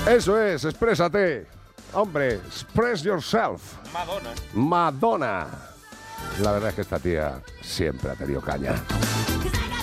Eso es, exprésate. Hombre, express yourself. Madonna. La verdad es que esta tía siempre ha tenido caña.